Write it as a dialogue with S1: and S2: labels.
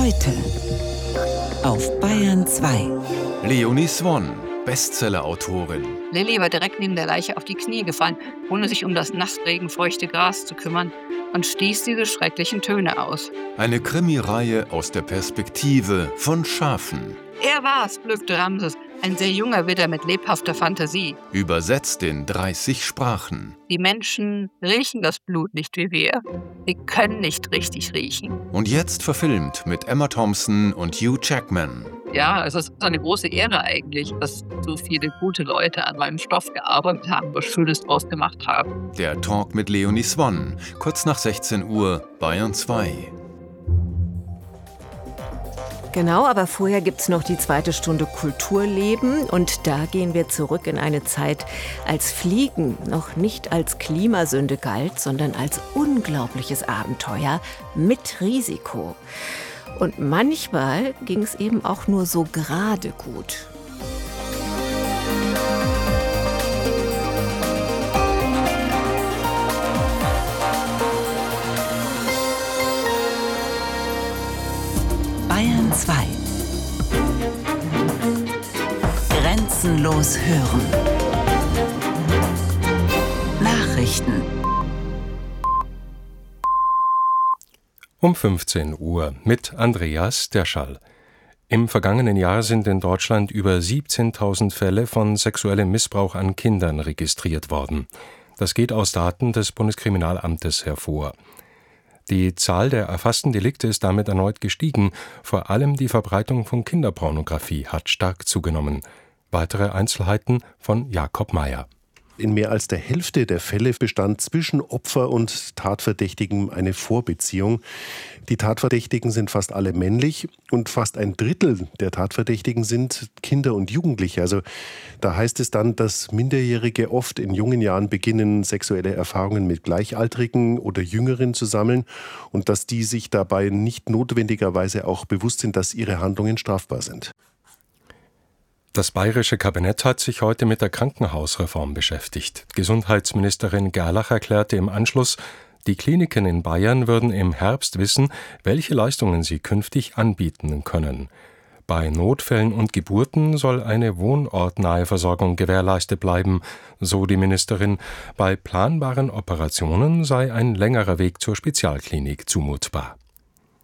S1: Heute auf Bayern 2.
S2: Leonie Swann, Bestseller-Autorin.
S3: Lilly war direkt neben der Leiche auf die Knie gefallen, ohne sich um das nachtregenfeuchte Gras zu kümmern, und stieß diese schrecklichen Töne aus.
S2: Eine Krimireihe aus der Perspektive von Schafen.
S3: Er war's, blökte Ramses, ein sehr junger Widder mit lebhafter Fantasie.
S2: Übersetzt in 30 Sprachen.
S3: Die Menschen riechen das Blut nicht wie wir. Sie können nicht richtig riechen.
S2: Und jetzt verfilmt mit Emma Thompson und Hugh Jackman.
S3: Ja, es ist eine große Ehre eigentlich, dass so viele gute Leute an meinem Stoff gearbeitet haben, was Schönes draus gemacht haben.
S2: Der Talk mit Leonie Swann, kurz nach 16 Uhr, Bayern 2.
S4: Genau, aber vorher gibt's noch die zweite Stunde Kulturleben und da gehen wir zurück in eine Zeit, als Fliegen noch nicht als Klimasünde galt, sondern als unglaubliches Abenteuer mit Risiko. Und manchmal ging's eben auch nur so gerade gut.
S1: Bayern 2. Grenzenlos hören. Nachrichten.
S5: Um 15 Uhr mit Andreas Derschall. Im vergangenen Jahr sind in Deutschland über 17.000 Fälle von sexuellem Missbrauch an Kindern registriert worden. Das geht aus Daten des Bundeskriminalamtes hervor. Die Zahl der erfassten Delikte ist damit erneut gestiegen. Vor allem die Verbreitung von Kinderpornografie hat stark zugenommen. Weitere Einzelheiten von Jakob Mayer.
S6: In mehr als der Hälfte der Fälle bestand zwischen Opfer und Tatverdächtigen eine Vorbeziehung. Die Tatverdächtigen sind fast alle männlich und fast ein Drittel der Tatverdächtigen sind Kinder und Jugendliche. Also da heißt es dann, dass Minderjährige oft in jungen Jahren beginnen, sexuelle Erfahrungen mit Gleichaltrigen oder Jüngeren zu sammeln und dass die sich dabei nicht notwendigerweise auch bewusst sind, dass ihre Handlungen strafbar sind.
S5: Das bayerische Kabinett hat sich heute mit der Krankenhausreform beschäftigt. Gesundheitsministerin Gerlach erklärte im Anschluss, die Kliniken in Bayern würden im Herbst wissen, welche Leistungen sie künftig anbieten können. Bei Notfällen und Geburten soll eine wohnortnahe Versorgung gewährleistet bleiben, so die Ministerin. Bei planbaren Operationen sei ein längerer Weg zur Spezialklinik zumutbar.